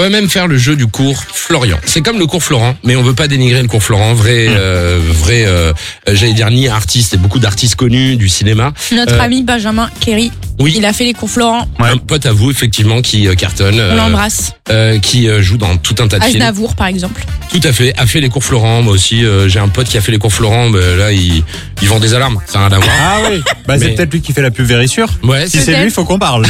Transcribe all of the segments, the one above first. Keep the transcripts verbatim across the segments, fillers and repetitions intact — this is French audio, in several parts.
va même faire le jeu du cours Florian. C'est comme le cours Florent, mais on veut pas dénigrer le cours Florent. Vrai, mmh. euh, vrai, euh, j'allais dire ni artiste, et beaucoup d'artistes connus du cinéma. Notre euh, ami Benjamin Cléry. Oui. Il a fait les cours Florent. Ouais. Un pote à vous, effectivement, qui euh, cartonne. On euh, l'embrasse. Euh, qui euh, joue dans tout un tas de films. Aznavour, par exemple. Tout à fait. A fait les cours Florent. Moi aussi, euh, j'ai un pote qui a fait les cours Florent. Bah, là, il, il vend des alarmes. Ça n'a rien à voir. Ah oui. Bah, mais... c'est peut-être lui qui fait la pub Vérissure. Ouais. Si c'est lui, il faut qu'on parle.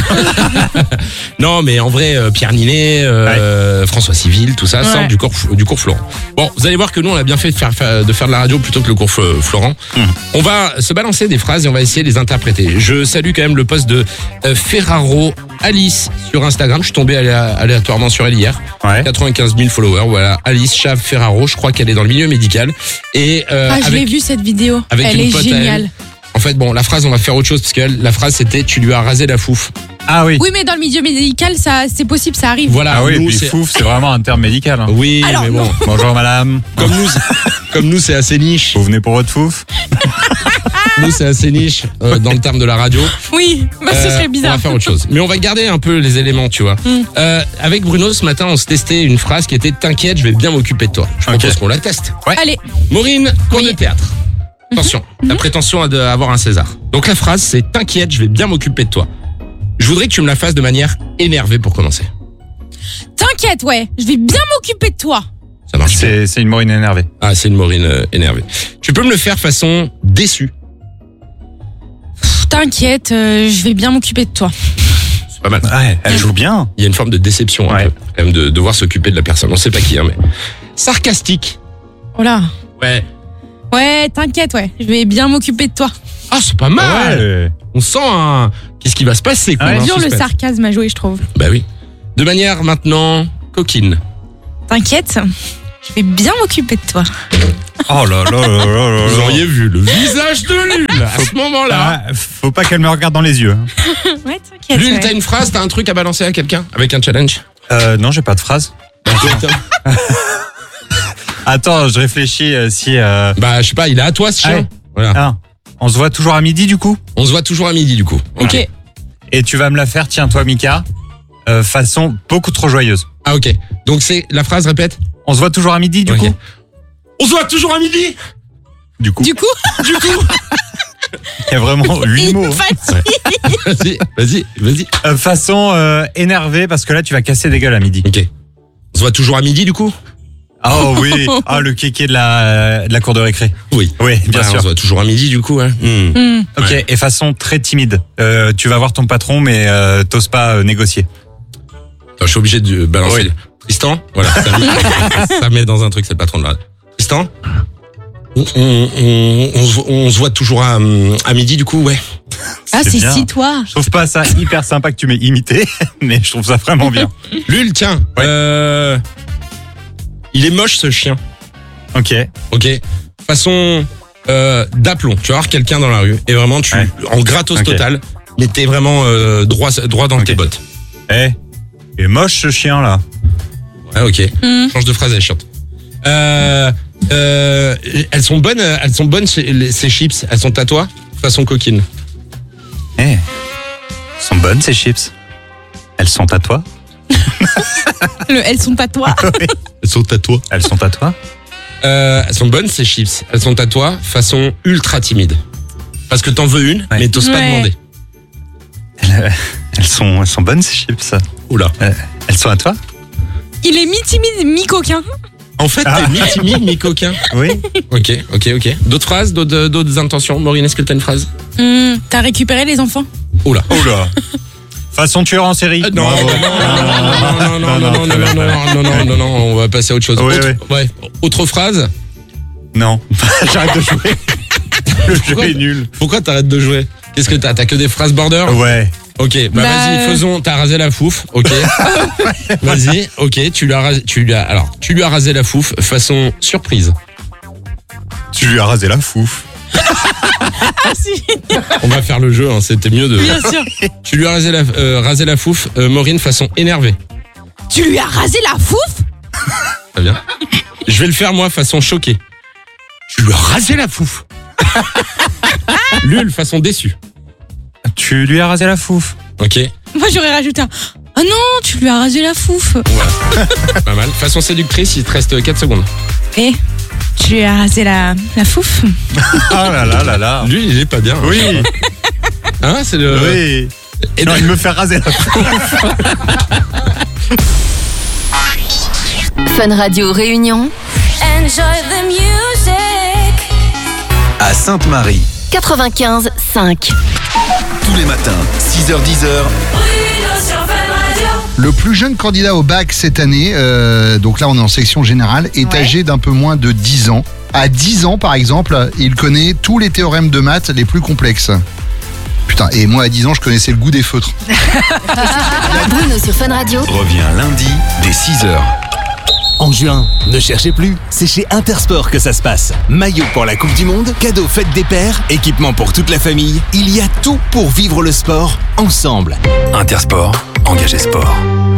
Non, mais en vrai, euh, Pierre Ninet, euh, ouais. François Civil, tout ça ouais. sort du cours, du cours Florent. Bon, vous allez voir que nous, on a bien fait de faire, de faire de la radio plutôt que le cours Florent. Mmh. On va se balancer des phrases et on va essayer de les interpréter. Je salue quand même le post de euh, Ferraro Alice sur Instagram. Je suis tombé aléatoirement sur elle hier. Ouais. quatre-vingt-quinze mille followers. Voilà, Alice Chave Ferraro. Je crois qu'elle est dans le milieu médical. Et euh, ah, je l'ai vu cette vidéo. Avec elle une est pote géniale. Elle. En fait, bon, la phrase, on va faire autre chose parce que elle, la phrase, c'était tu lui as rasé la fouf. Ah oui. Oui, mais dans le milieu médical, ça, c'est possible, ça arrive. Voilà. Ah oui, nous, et puis c'est... fouf, c'est vraiment un terme médical. Hein. Oui, alors, mais bon. Non. Bonjour madame. Comme nous, comme nous, c'est assez niche. Vous venez pour votre fouf? Nous, c'est assez niche euh, dans le terme de la radio. Oui, bah, euh, ce serait bizarre. On va faire autre chose. Mais on va garder un peu les éléments, tu vois. Mm. Euh, avec Bruno, ce matin, on se testait une phrase qui était « T'inquiète, je vais bien m'occuper de toi ». Je propose okay. qu'on la teste. Ouais. Allez. Maureen, cours oui. de théâtre. Attention, mm-hmm. la prétention à, de, à avoir un César. Donc la phrase, c'est « T'inquiète, je vais bien m'occuper de toi ». Je voudrais que tu me la fasses de manière énervée pour commencer. T'inquiète, ouais, je vais bien m'occuper de toi. Ça marche. C'est, c'est une Maureen énervée. Ah, c'est une Maureen euh, énervée. Tu peux me le faire façon déçue. T'inquiète, euh, je vais bien m'occuper de toi. C'est pas mal. Ouais, elle joue bien. Il y a une forme de déception, ouais. un peu, quand même, de devoir s'occuper de la personne. On sait pas qui, hein, mais sarcastique. Oh là. Ouais. Ouais, t'inquiète, ouais, je vais bien m'occuper de toi. Ah, c'est pas mal. Ouais. On sent un. Qu'est-ce qui va se passer, quoi. C'est dur le sarcasme à jouer, je trouve. Bah oui. De manière maintenant coquine. T'inquiète, je vais bien m'occuper de toi. Oh là là là là là. Vous auriez vu le visage de Lul à ce moment-là. Ah, faut pas qu'elle me regarde dans les yeux. Ouais, t'inquiète. Lul, ouais. t'as une phrase, t'as un truc à balancer à quelqu'un avec un challenge? Euh, non, j'ai pas de phrase. Attends, je réfléchis euh, si. Euh... Bah, je sais pas, il est à toi ce chien. Ah, voilà. Ah, on se voit toujours à midi du coup? On se voit toujours à midi du coup. Ok. Ok. Et tu vas me la faire, tiens toi Mika, euh, façon beaucoup trop joyeuse. Ah ok. Donc c'est la phrase, répète. On se voit toujours à midi du okay. coup? On se voit toujours à midi. Du coup. Du coup. Du coup. Il y a vraiment huit mots. Vas-y, vas-y, vas-y. Euh, façon euh, énervée parce que là tu vas casser des gueules à midi. Ok. On se voit toujours à midi du coup? Oh oui, ah le kéké de la de la cour de récré. Oui, oui, bien ouais, sûr. On se voit toujours à midi du coup. Hein. Mmh. Mmh. Ok, ouais. Et façon très timide. Euh, tu vas voir ton patron, mais euh, t'oses pas euh, négocier. Attends, je suis obligé de balancer. Oui. Tristan, voilà, ça met, ça met dans un truc, c'est le patron de la. Tristan, on, on, on, on, on se voit toujours à, à midi du coup, ouais. Ah, c'est, c'est si toi. Je trouve pas ça hyper sympa que tu m'aies imité, mais je trouve ça vraiment bien. Lul, tiens. Ouais. Euh... Il est moche ce chien. Ok. Ok. Façon euh, d'aplomb. Tu vas voir quelqu'un dans la rue et vraiment tu ouais. en gratos okay. total, mais t'es vraiment euh, droit droit dans okay. tes bottes. Eh, il est moche ce chien là. Ouais, ok. Mm. Change de phrase, elle est chiante. Euh, euh, elles sont bonnes, elles sont bonnes ces, ces chips. Elles sont à toi, façon coquine. Eh, elles sont bonnes ces chips. Elles sont à toi. Le, elles sont à toi. Oui. Elles sont à toi. Elles sont à toi. Euh, elles sont bonnes ces chips. Elles sont à toi, façon ultra timide. Parce que t'en veux une, ouais. mais t'oses ouais. pas demander. Elles, elles sont, elles sont bonnes ces chips. Oula. Euh, elles sont à toi. Il est mi-timide, mi-coquin. En fait, ah. t'es mi-timide, mi-coquin. Oui. Ok, ok, ok. D'autres phrases, d'autres, d'autres intentions. Maureen, est-ce que t'as une phrase? mmh, T'as récupéré les enfants? Oula. Oula. Façon tueur en série. Euh, non, non, non, non, non, non, non, non, non, non, non, non, non, on va passer à autre chose. Oui, autre, oui. Ouais. Autre phrase? Non. J'arrête de jouer. Le jeu est nul. Pourquoi t'arrêtes de jouer? Qu'est-ce que t'as? T'as que des phrases border? Ouais. Ok, bah, bah vas-y, faisons. T'as rasé la fouf, ok. Vas-y, ok. Tu lui as rasé, tu lui as, alors, tu lui as rasé la fouf façon surprise. Tu lui as rasé la fouf. Ah si. On va faire le jeu, hein, c'était mieux de. Bien sûr. Tu lui as rasé la, euh, rasé la fouf, euh, Maureen, façon énervée. Tu lui as rasé la fouf? Très bien. Je vais le faire moi, façon choquée. Tu lui as rasé la fouf. Lul, façon déçue. Tu lui as rasé la fouf. Ok. Moi j'aurais rajouté un. Ah non, tu lui as rasé la fouf. Voilà. Pas mal. Façon séductrice, il te reste quatre secondes. Et tu lui as rasé la, la fouf. Ah là là là là. Lui, il est pas bien. Oui. Hein, c'est le. Oui. Et Non, de- il me fait raser la fouf. Fun Radio Réunion Enjoy the music. À Sainte-Marie, quatre-vingt-quinze cinq. tous les matins, six heures dix. Bruno sur Fun Radio. Le plus jeune candidat au bac cette année, euh, donc là on est en section générale, est Ouais. âgé d'un peu moins de dix ans. À dix ans par exemple, il connaît tous les théorèmes de maths les plus complexes. Putain, et moi à dix ans je connaissais le goût des feutres. Bruno sur Fun Radio. Revient lundi dès six heures. En juin, ne cherchez plus, c'est chez Intersport que ça se passe. Maillot pour la Coupe du Monde, cadeaux fête des pères, équipement pour toute la famille. Il y a tout pour vivre le sport ensemble. Intersport, engagé sport.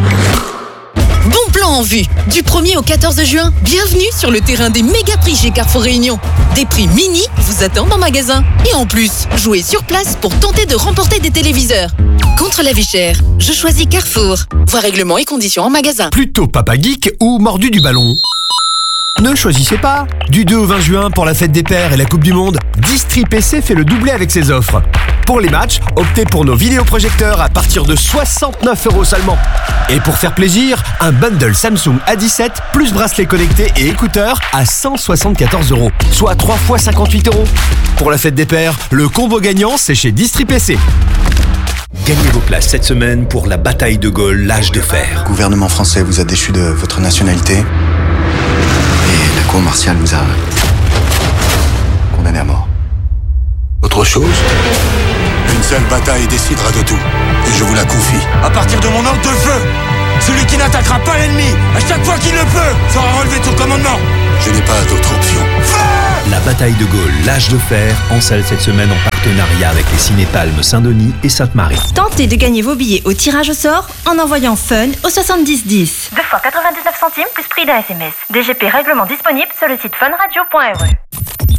Bon plan en vue. Du premier au quatorze juin, bienvenue sur le terrain des méga prix chez Carrefour Réunion. Des prix mini vous attendent en magasin. Et en plus, jouez sur place pour tenter de remporter des téléviseurs. Contre la vie chère, je choisis Carrefour. Voir règlements et conditions en magasin. Plutôt Papa Geek ou mordu du ballon? Ne choisissez pas. Du deux au vingt juin pour la fête des pères et la Coupe du Monde, Distri P C fait le doublé avec ses offres. Pour les matchs, optez pour nos vidéoprojecteurs à partir de soixante-neuf euros seulement. Et pour faire plaisir, un bundle Samsung A dix-sept plus bracelet connecté et écouteurs à cent soixante-quatorze euros, soit trois fois cinquante-huit euros. Pour la fête des pères, le combo gagnant c'est chez Distri P C. Gagnez vos places cette semaine pour la bataille de Gaulle, l'âge de fer. Le gouvernement français vous a déchu de votre nationalité et la cour martiale vous a condamné à mort. Autre chose? Une seule bataille décidera de tout, et je vous la confie. À partir de mon ordre de feu, celui qui n'attaquera pas l'ennemi, à chaque fois qu'il le peut, sera relevé de son commandement. Je n'ai pas d'autre option. La bataille de Gaulle, l'âge de fer, en salle cette semaine en partenariat avec les Cinépalmes Saint-Denis et Sainte-Marie. Tentez de gagner vos billets au tirage au sort en envoyant FUN au soixante-dix dix. deux fois quatre-vingt-dix-neuf centimes plus prix d'un S M S. D G P règlement disponible sur le site funradio point R E.